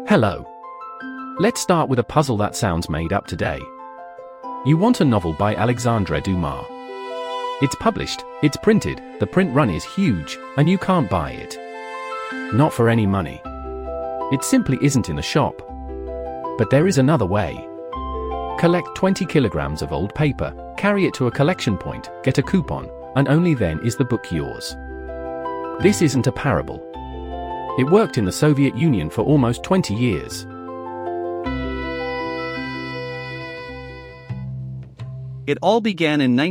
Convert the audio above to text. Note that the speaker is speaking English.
Hello. Let's start with a puzzle that sounds made up today. You want a novel by Alexandre Dumas. It's published, it's printed, the print run is huge, and you can't buy it. Not for any money. It simply isn't in the shop. But there is another way. Collect 20 kilograms of old paper, carry it to a collection point, get a coupon, and only then is the book yours. This isn't a parable. It worked in the Soviet Union for almost 20 years. It all began in